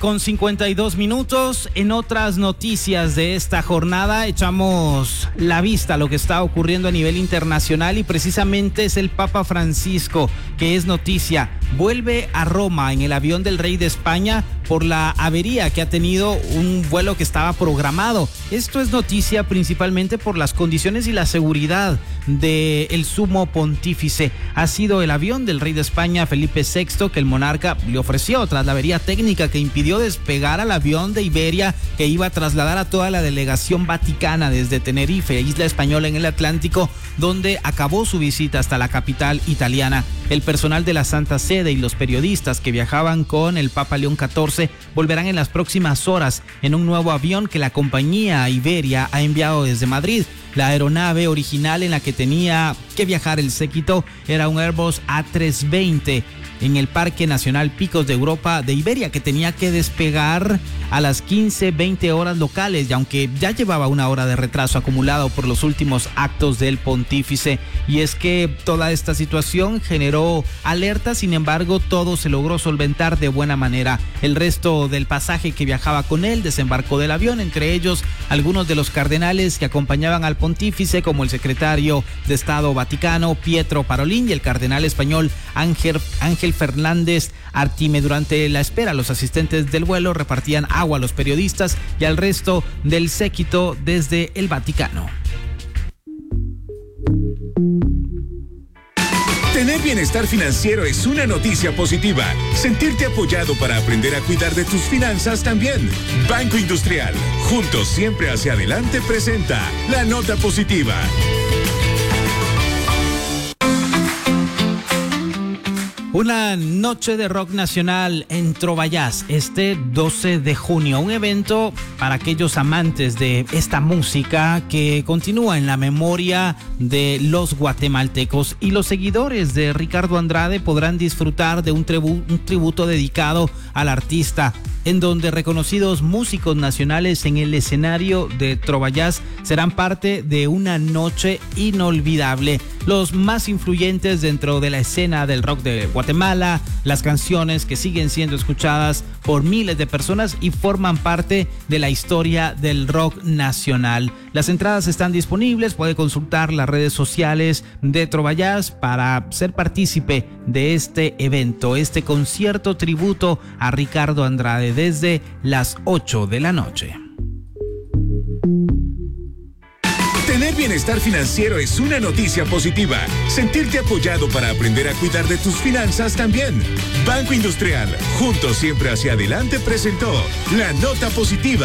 con 52 minutos. En otras noticias de esta jornada, echamos la vista a lo que está ocurriendo a nivel internacional y precisamente es el Papa Francisco, que es noticia. Vuelve a Roma en el avión del rey de España por la avería que ha tenido un vuelo que estaba programado. Esto es noticia principalmente por las condiciones y la seguridad del sumo pontífice. Ha sido el avión del rey de España, Felipe VI, que el monarca le ofreció tras la avería técnica que impidió despegar al avión de Iberia que iba a trasladar a toda la delegación vaticana desde Tenerife, isla española en el Atlántico, donde acabó su visita hasta la capital italiana. El personal de la Santa Sede y los periodistas que viajaban con el Papa León XIV volverán en las próximas horas en un nuevo avión que la compañía Iberia ha enviado desde Madrid. La aeronave original en la que tenía que viajar el séquito era un Airbus A320 en el Parque Nacional Picos de Europa de Iberia, que tenía que despegar a las 15:20 horas locales, y aunque ya llevaba una hora de retraso acumulado por los últimos actos del pontífice. Y es que toda esta situación generó alerta, sin embargo todo se logró solventar de buena manera. El resto del pasaje que viajaba con él desembarcó del avión, entre ellos algunos de los cardenales que acompañaban al pontífice, como el secretario de Estado Vaticano, Pietro Parolin, y el cardenal español Ángel Fernández Artime. Durante la espera, los asistentes del vuelo repartían agua a los periodistas y al resto del séquito desde el Vaticano. Tener bienestar financiero es una noticia positiva. Sentirte apoyado para aprender a cuidar de tus finanzas también. Banco Industrial, juntos siempre hacia adelante, presenta la nota positiva. Una noche de rock nacional en Trovallás este 12 de junio, un evento para aquellos amantes de esta música que continúa en la memoria de los guatemaltecos, y los seguidores de Ricardo Andrade podrán disfrutar de un tributo dedicado al artista, en donde reconocidos músicos nacionales en el escenario de Trovallás serán parte de una noche inolvidable. Los más influyentes dentro de la escena del rock de Guatemala, las canciones que siguen siendo escuchadas por miles de personas y forman parte de la historia del rock nacional. Las entradas están disponibles, puede consultar las redes sociales de Trovallás para ser partícipe de este evento, este concierto tributo a Ricardo Andrade desde las 8 de la noche. Tener bienestar financiero es una noticia positiva. Sentirte apoyado para aprender a cuidar de tus finanzas también. Banco Industrial, juntos siempre hacia adelante, presentó la nota positiva.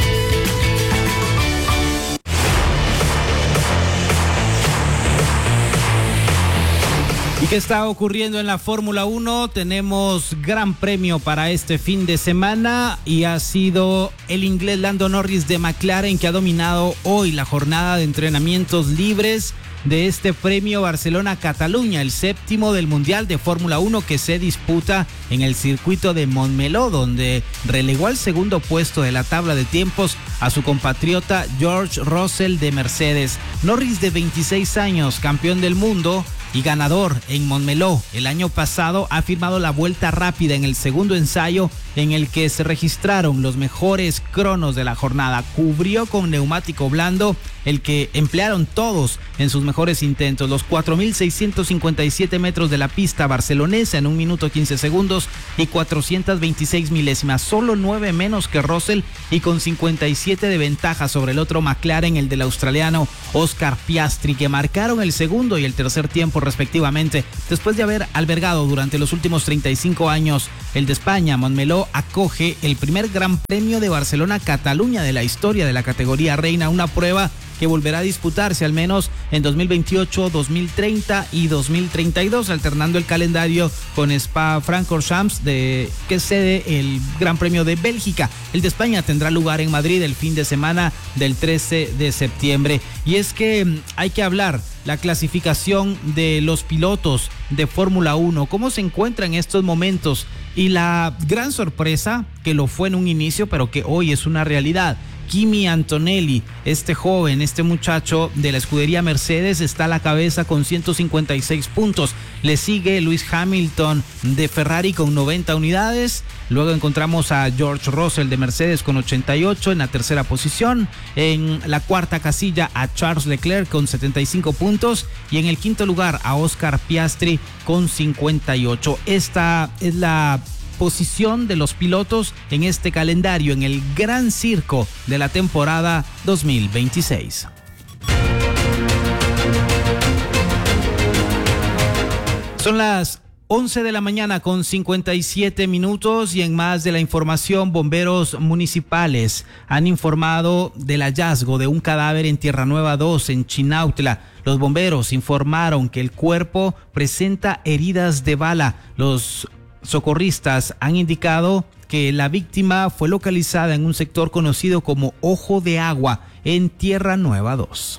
¿Y qué está ocurriendo en la Fórmula 1? Tenemos gran premio para este fin de semana y ha sido el inglés Lando Norris de McLaren que ha dominado hoy la jornada de entrenamientos libres de este premio Barcelona-Cataluña, el séptimo del Mundial de Fórmula 1 que se disputa en el circuito de Montmeló, donde relegó al segundo puesto de la tabla de tiempos a su compatriota George Russell de Mercedes. Norris, de 26 años, campeón del mundo y ganador en Montmeló el año pasado, ha firmado la vuelta rápida en el segundo ensayo en el que se registraron los mejores cronos de la jornada. Cubrió con neumático blando, el que emplearon todos en sus mejores intentos, los 4.657 metros de la pista barcelonesa en 1 minuto 15 segundos y 426 milésimas, solo 9 menos que Russell y con 57 de ventaja sobre el otro McLaren, el del australiano Oscar Piastri, que marcaron el segundo y el tercer tiempo respectivamente. Después de haber albergado durante los últimos 35 años el de España, Montmeló acoge el primer Gran Premio de Barcelona-Cataluña de la historia de la categoría reina, una prueba que volverá a disputarse al menos en 2028, 2030 y 2032, alternando el calendario con Spa-Francorchamps, que cede el Gran Premio de Bélgica. El de España tendrá lugar en Madrid el fin de semana del 13 de septiembre. Y es que hay que hablar la clasificación de los pilotos de Fórmula 1, cómo se encuentra en estos momentos, y la gran sorpresa que lo fue en un inicio, pero que hoy es una realidad. Kimi Antonelli, este joven, este muchacho de la escudería Mercedes, está a la cabeza con 156 puntos. Le sigue Lewis Hamilton de Ferrari con 90 unidades. Luego encontramos a George Russell de Mercedes con 88 en la tercera posición. En la cuarta casilla a Charles Leclerc con 75 puntos. Y en el quinto lugar a Oscar Piastri con 58. Esta es la posición de los pilotos en este calendario, en el gran circo de la temporada 2026. Son las 11 de la mañana con 57 minutos y en más de la información, bomberos municipales han informado del hallazgo de un cadáver en Tierra Nueva 2 en Chinautla. Los bomberos informaron que el cuerpo presenta heridas de bala. Los socorristas han indicado que la víctima fue localizada en un sector conocido como Ojo de Agua en Tierra Nueva 2.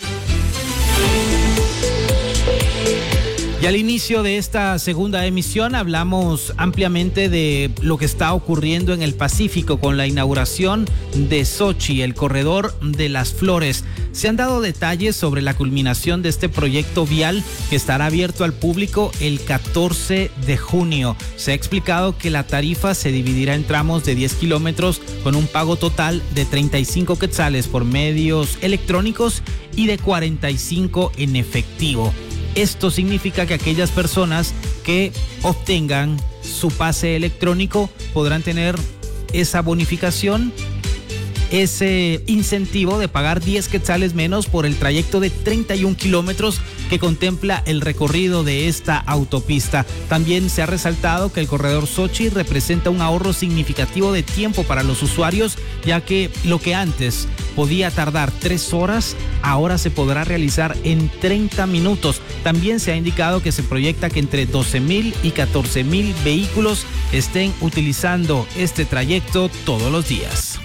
Y al inicio de esta segunda emisión hablamos ampliamente de lo que está ocurriendo en el Pacífico con la inauguración de Sochi, el corredor de las flores. Se han dado detalles sobre la culminación de este proyecto vial que estará abierto al público el 14 de junio. Se ha explicado que la tarifa se dividirá en tramos de 10 kilómetros con un pago total de 35 quetzales por medios electrónicos y de 45 en efectivo. Esto significa que aquellas personas que obtengan su pase electrónico podrán tener esa bonificación, ese incentivo de pagar 10 quetzales menos por el trayecto de 31 kilómetros que contempla el recorrido de esta autopista. También se ha resaltado que el corredor Sochi representa un ahorro significativo de tiempo para los usuarios, ya que lo que antes podía tardar 3 horas, ahora se podrá realizar en 30 minutos. También se ha indicado que se proyecta que entre 12,000 y 14,000 vehículos estén utilizando este trayecto todos los días.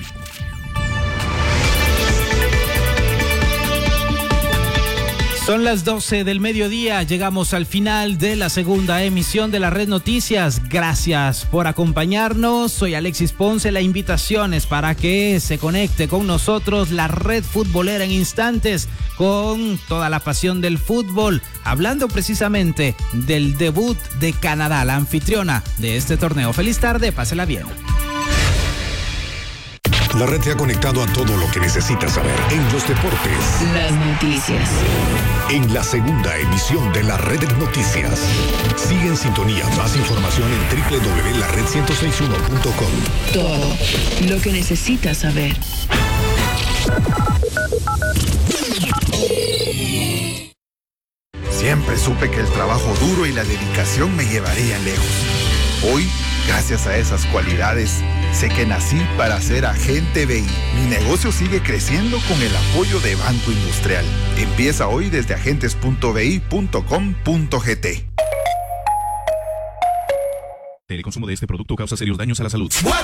Son las 12 del mediodía, llegamos al final de la segunda emisión de la Red Noticias. Gracias por acompañarnos, soy Alexis Ponce. La invitación es para que se conecte con nosotros la Red Futbolera en instantes con toda la pasión del fútbol, hablando precisamente del debut de Canadá, la anfitriona de este torneo. Feliz tarde, pásela bien. La red te ha conectado a todo lo que necesitas saber en los deportes. Las noticias. En la segunda emisión de la Red Noticias. Sigue en sintonía. Más información en www.lared1061.com. Todo lo que necesitas saber. Siempre supe que el trabajo duro y la dedicación me llevarían lejos. Hoy, gracias a esas cualidades, sé que nací para ser agente BI. Mi negocio sigue creciendo con el apoyo de Banco Industrial. Empieza hoy desde agentes.bi.com.gt. El consumo de este producto causa serios daños a la salud.